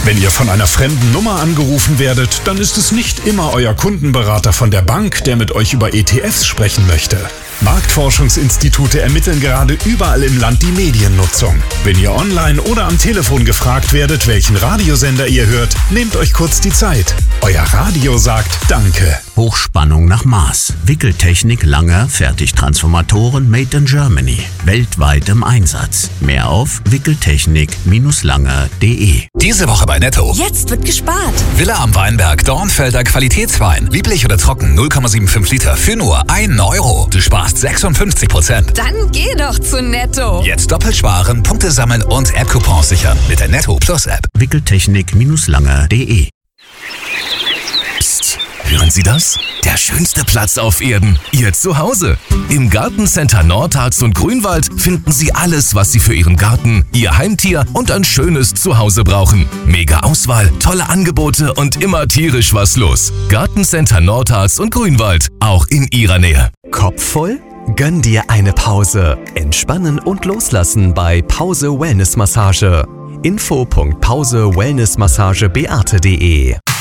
Wenn ihr von einer fremden Nummer angerufen werdet, dann ist es nicht immer euer Kundenberater von der Bank, der mit euch über ETFs sprechen möchte. Marktforschungsinstitute ermitteln gerade überall im Land die Mediennutzung. Wenn ihr online oder am Telefon gefragt werdet, welchen Radiosender ihr hört, nehmt euch kurz die Zeit. Euer Radio sagt Danke. Hochspannung nach Maß. Wickeltechnik Langer Fertigtransformatoren made in Germany. Weltweit im Einsatz. Mehr auf wickeltechnik-langer.de. Diese Woche bei Netto. Jetzt wird gespart. Villa am Weinberg Dornfelder Qualitätswein. Lieblich oder trocken 0,75 Liter für nur 1 Euro. Du sparst 56%. Dann geh doch zu Netto. Jetzt doppelt sparen, Punkte sammeln und App-Coupons sichern mit der Netto Plus App. Wickeltechnik-langer.de. Psst, hören Sie das? Der schönste Platz auf Erden, Ihr Zuhause. Im Gartencenter Nordharz und Grünwald finden Sie alles, was Sie für Ihren Garten, Ihr Heimtier und ein schönes Zuhause brauchen. Mega Auswahl, tolle Angebote und immer tierisch was los. Gartencenter Nordharz und Grünwald, auch in Ihrer Nähe. Kopf voll? Gönn dir eine Pause. Entspannen und loslassen bei Pause Wellness Massage. info.pausewellnessmassagebeate.de